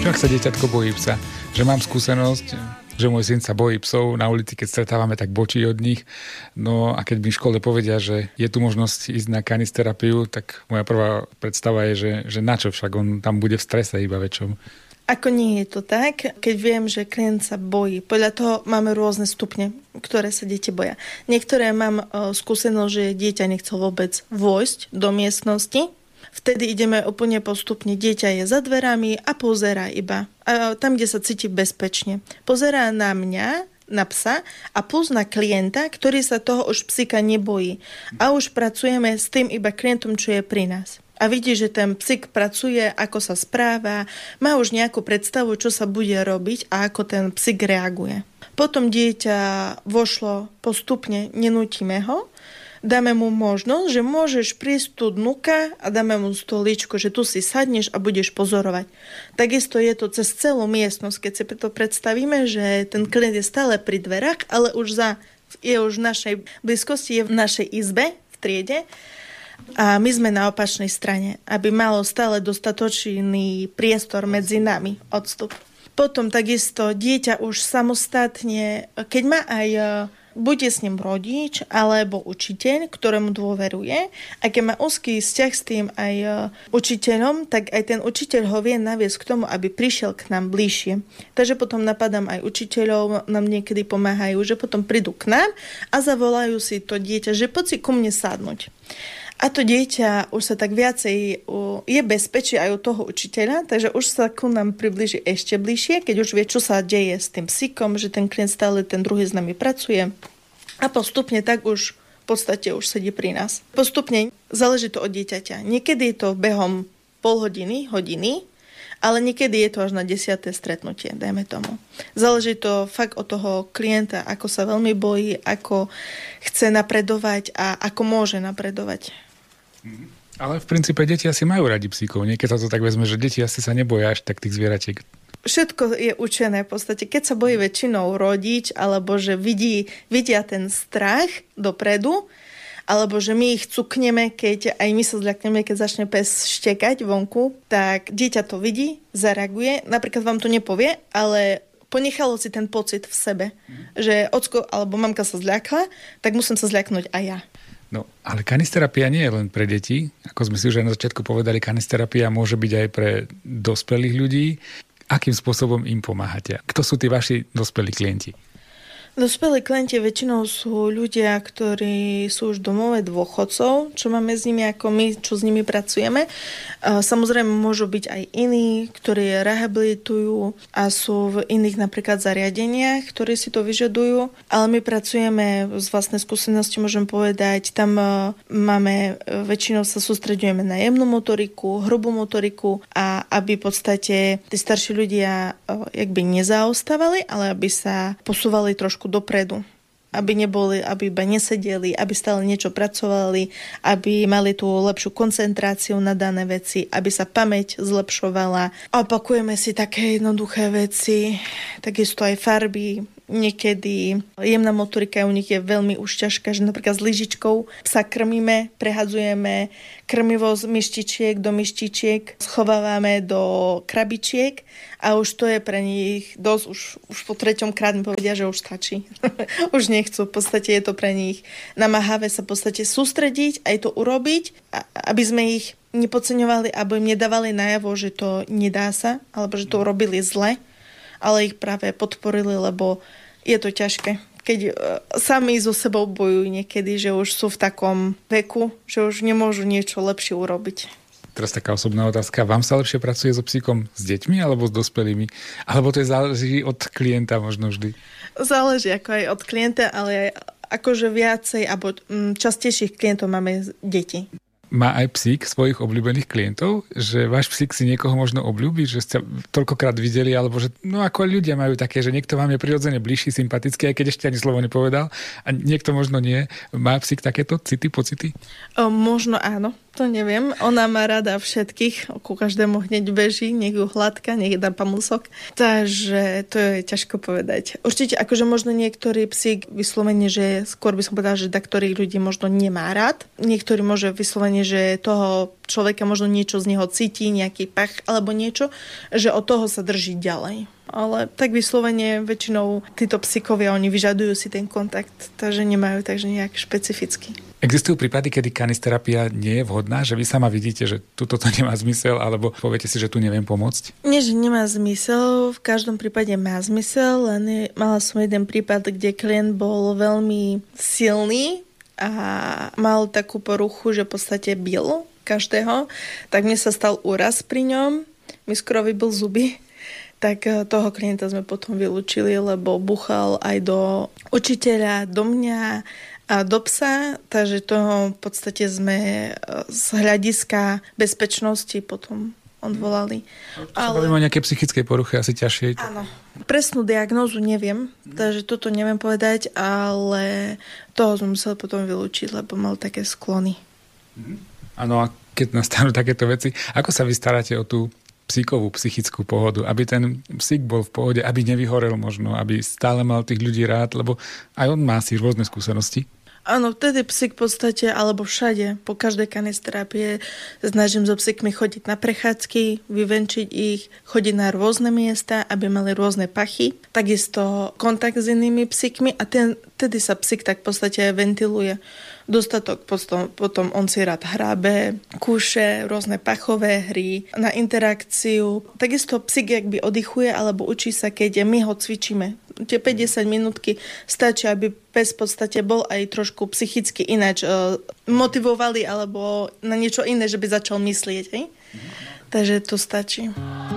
Čo ak sa dieťatko bojí psa? Že mám skúsenosť, že môj syn sa bojí psov na ulici, keď stretávame, tak bočí od nich. No a keď mi v škole povedia, že je tu možnosť ísť na kanisterapiu, tak moja prvá predstava je, že na čo, však on tam bude v strese iba väčšom. Ako nie je to tak, keď viem, že klient sa bojí. Podľa toho máme rôzne stupne, ktoré sa deti boja. Niektoré mám skúsenosť, že dieťa nechcel vôbec vojsť do miestnosti. Vtedy ideme úplne postupne. Dieťa je za dverami a pozerá iba. A tam, kde sa cíti bezpečne. Pozerá na mňa, na psa a plus na klienta, ktorý sa toho už psíka nebojí. A už pracujeme s tým iba klientom, čo je pri nás. A vidí, že ten psík pracuje, ako sa správa, má už nejakú predstavu, čo sa bude robiť a ako ten psík reaguje. Potom dieťa vošlo postupne, nenútime ho, dáme mu možnosť, že môžeš prísť tu dnuka a dáme mu stoličku, že tu si sadneš a budeš pozorovať. Takisto je to cez celú miestnosť, keď si to predstavíme, že ten klient je stále pri dverách, ale je už v našej blízkosti, je v našej izbe, v triede. A my sme na opačnej strane, aby malo stále dostatočný priestor medzi nami, odstup. Potom takisto dieťa už samostatne, keď má aj bude s ním rodič alebo učiteľ, ktorému dôveruje. A keď má úzky vzťah s tým aj učiteľom, tak aj ten učiteľ ho vie naviesť k tomu, aby prišiel k nám bližšie. Takže potom napadám aj učiteľov, nám niekedy pomáhajú, že potom prídu k nám a zavolajú si to dieťa, že poď si ku mne sadnúť. A to dieťa už sa tak viacej je bezpečí aj u toho učiteľa, takže už sa ku nám priblíži ešte bližšie, keď už vie, čo sa deje s tým psíkom, že ten klient stále ten druhý s nami pracuje. A postupne tak už v podstate už sedí pri nás. Postupne záleží to od dieťaťa. Niekedy je to behom pol hodiny, hodiny, ale niekedy je to až na 10. stretnutie, dajme tomu. Záleží to fakt od toho klienta, ako sa veľmi bojí, ako chce napredovať a ako môže napredovať. Ale v princípe deti asi majú radi psíkov. Niekedy sa to tak vezme, že deti asi sa neboja až tak tých zvieratiek. Všetko je učené v podstate. Keď sa bojí väčšinou rodič, alebo že vidia ten strach dopredu, alebo že my ich cukneme, keď aj my sa zľakneme, keď začne pes štekať vonku, tak dieťa to vidí, zareaguje. Napríklad vám to nepovie, ale ponechalo si ten pocit v sebe, že ocko alebo mamka sa zľakla, tak musím sa zľaknúť aj ja. No, ale kanisterapia nie je len pre deti. Ako sme si už aj na začiatku povedali, kanisterapia môže byť aj pre dospelých ľudí. Akým spôsobom im pomáhate? Kto sú tí vaši dospelí klienti? Dospelí klienti väčšinou sú ľudia, ktorí sú už domové dôchodcov, čo máme s nimi, ako my, čo s nimi pracujeme. Samozrejme môžu byť aj iní, ktorí rehabilitujú a sú v iných napríklad zariadeniach, ktorí si to vyžadujú. Ale my pracujeme z vlastnej skúsenosti, môžem povedať, tam máme, väčšinou sa sústreďujeme na jemnú motoriku, hrubú motoriku a aby v podstate tí starší ľudia jakby nezaostávali, ale aby sa posúvali trošku dopredu. Aby iba nesedeli, aby stále niečo pracovali, aby mali tú lepšiu koncentráciu na dané veci, aby sa pamäť zlepšovala. Opakujeme si také jednoduché veci, takisto aj farby. Niekedy jemná motorika u nich je veľmi už ťažká, že napríklad s lyžičkou sa krmíme, prehadzujeme krmivo z myštičiek do myštičiek, schovávame do krabičiek a už to je pre nich dosť, už po 3. krát mi povedia, že už stačí. Už nechcú, v podstate je to pre nich namáhavé sa v podstate sústrediť, aj to urobiť, aby sme ich nepodceňovali, aby im nedávali najavo, že to nedá sa, alebo že to urobili zle, ale ich práve podporili, lebo je to ťažké. Keď sami so sebou bojujú niekedy, že už sú v takom veku, že už nemôžu niečo lepšie urobiť. Teraz taká osobná otázka. Vám sa lepšie pracuje so psíkom s deťmi alebo s dospelými? Alebo to záleží od klienta možno vždy? Záleží ako aj od klienta, ale aj akože viacej alebo častejších klientov máme deti. Má aj psík svojich obľúbených klientov? Že váš psík si niekoho možno obľúbi? Že ste toľkokrát videli? Alebo že, no ako ľudia majú také, že niekto vám je prirodzene bližší, sympatický, aj keď ešte ani slovo nepovedal. A niekto možno nie. Má psík takéto city, pocity? Možno áno. To neviem. Ona má rada všetkých. Ku každému hneď beží, nech ju hladká, nech dá pamusok. Takže to je ťažko povedať. Určite, akože možno niektorý psík vyslovene, že skôr by som povedala, že ktorých ľudí možno nemá rád. Niektorý môže vyslovene, že toho človeka možno niečo z neho cíti, nejaký pach alebo niečo, že od toho sa drží ďalej. Ale tak vyslovene väčšinou títo psíkovia, oni vyžadujú si ten kontakt, takže nemajú takže nejak špecificky. Existujú prípady, kedy kanisterapia nie je vhodná, že vy sama vidíte, že toto nemá zmysel, alebo poviete si, že tu neviem pomôcť? Nie, že nemá zmysel, v každom prípade má zmysel, len mala som jeden prípad, kde klient bol veľmi silný a mal takú poruchu, že v podstate bil každého, tak mne sa stal úraz pri ňom, mi skoro vybil zuby. Tak toho klienta sme potom vylúčili, lebo buchal aj do učiteľa, do mňa a do psa, takže toho v podstate sme z hľadiska bezpečnosti potom odvolali. Ale bavíme o nejaké psychické poruche, asi ťažšie. Áno. Presnú diagnózu neviem, takže toto neviem povedať, ale toho sme museli potom vylúčiť, lebo mal také sklony. Áno, a keď nastanú takéto veci, ako sa vy staráte o tú psíkovú psychickú pohodu, aby ten psík bol v pohode, aby nevyhorel možno, aby stále mal tých ľudí rád, lebo aj on má si rôzne skúsenosti. Áno, vtedy psík v podstate, alebo všade, po každej kanisterapie snažím so psíkmi chodiť na prechádzky, vyvenčiť ich, chodiť na rôzne miesta, aby mali rôzne pachy. Takisto kontakt s inými psíkmi a vtedy sa psík tak v podstate ventiluje. Dostatok, potom on si rád hrabe, kúše, rôzne pachové hry, na interakciu. Takisto psík jakby oddychuje alebo učí sa, keď my ho cvičíme. Tie 50 minútky stačí, aby pes v podstate bol aj trošku psychicky ináč motivovali alebo na niečo iné, že by začal myslieť. Hej? Takže to stačí.